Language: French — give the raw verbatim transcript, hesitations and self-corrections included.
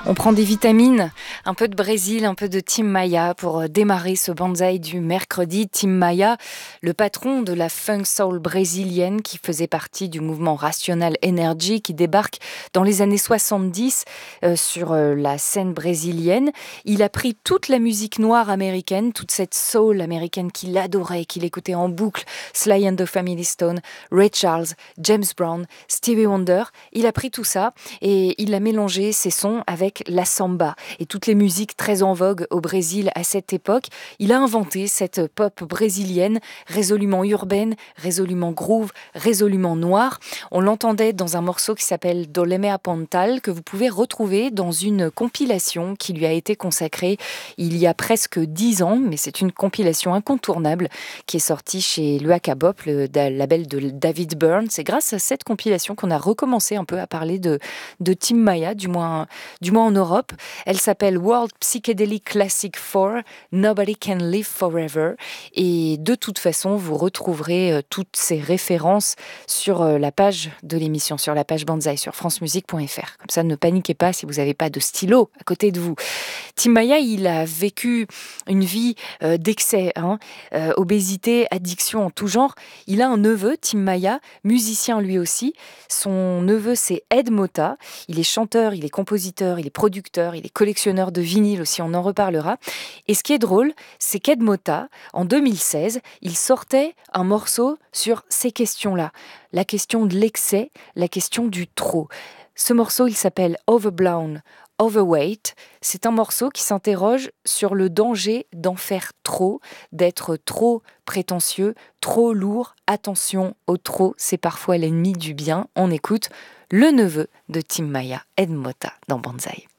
On prend des vitamines, un peu de Brésil, un peu de Tim Maia pour démarrer ce Banzai du mercredi. Tim Maia, le patron de la funk soul brésilienne qui faisait partie du mouvement Rational Energy qui débarque dans les années soixante-dix euh, sur euh, la scène brésilienne. Il a pris toute la musique noire américaine, toute cette soul américaine qu'il adorait, qu'il écoutait en boucle, Sly and the Family Stone, Ray Charles, James Brown, Stevie Wonder. Il a pris tout ça et il a mélangé ses sons avec la samba et toutes les musiques très en vogue au Brésil à cette époque. Il a inventé cette pop brésilienne résolument urbaine, résolument groove, résolument noire. On l'entendait dans un morceau qui s'appelle Doleme a Pontal que vous pouvez retrouver dans une compilation qui lui a été consacrée il y a presque dix ans, mais c'est une compilation incontournable qui est sortie chez Luaca Bop, le label de David Byrne. C'est grâce à cette compilation qu'on a recommencé un peu à parler de, de Tim Maia, du moins, du moins en Europe. Elle s'appelle World Psychedelic Classic quatre, Nobody Can Live Forever. Et de toute façon, vous retrouverez euh, toutes ces références sur euh, la page de l'émission, sur la page Banzai, sur francemusique point f r. Comme ça, ne paniquez pas si vous n'avez pas de stylo à côté de vous. Tim Maia, il a vécu une vie euh, d'excès, hein, euh, obésité, addiction en tout genre. Il a un neveu, Tim Maia, musicien lui aussi. Son neveu, c'est Ed Mota. Il est chanteur, il est compositeur, il est producteur, il est collectionneur de vinyles aussi, on en reparlera. Et ce qui est drôle, c'est qu'Ed Mota, en deux mille seize, il sortait un morceau sur ces questions-là. La question de l'excès, la question du trop. Ce morceau, il s'appelle Overblown, Overweight. C'est un morceau qui s'interroge sur le danger d'en faire trop, d'être trop prétentieux, trop lourd. Attention au trop, c'est parfois l'ennemi du bien. On écoute le neveu de Tim Maia, Ed Mota, dans Banzai.